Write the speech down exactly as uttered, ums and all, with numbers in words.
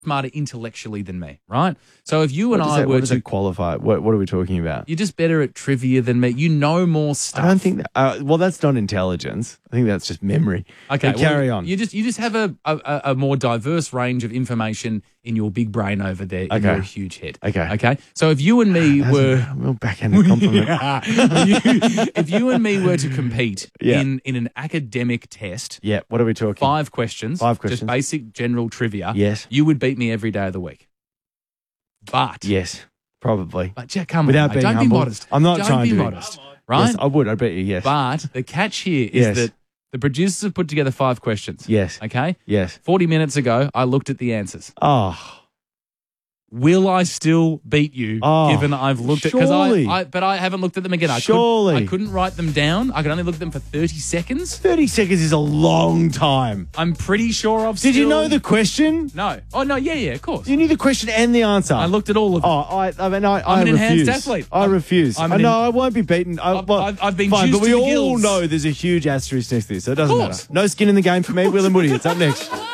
smarter intellectually than me, right? So if you and What does I that, were what does to, that qualify? What, what are we talking about? you're just better at trivia than me. You know more stuff. I don't think that. Uh, well, that's not intelligence. I think that's just memory. Okay, But carry well, on. You just you just have a, a a more diverse range of information in your big brain over there in Okay. your huge head. Okay. Okay. So if you and me That's were a real backhanded compliment. you- if you and me were to compete Yeah. in in an academic test, Yeah. What are we talking? five questions, Five just questions. basic general trivia. Yes. You would beat me every day of the week. But Yes. Probably. but Jack, come Without on, mate. being don't humble. be modest. I'm not don't trying be to be. modest, right? Yes, I would. I bet you. Yes. But the catch here is Yes. that the producers have put together five questions. Yes. Okay. Yes. Forty minutes ago, I looked at the answers. Oh. Will I still beat you? Oh, given I've looked at because I, surely. I, but I haven't looked at them again. I Surely. couldn't, I couldn't write them down. I could only look at them for thirty seconds. thirty seconds is a long time. I'm pretty sure I've. Did you still- know the question? No. Oh no. Yeah. Yeah. Of course. You knew the question and the answer. I looked at all of them. Oh, I, I mean, I, I I'm an refuse. enhanced athlete. I I'm- refuse. I'm I an know en- I won't be beaten. I, I've- well, I've- I've been fine, juiced but to we the all gills. know there's a huge asterisk next to this, so it doesn't Of course. matter. No skin in the game for me. Will and Woody. It's up next.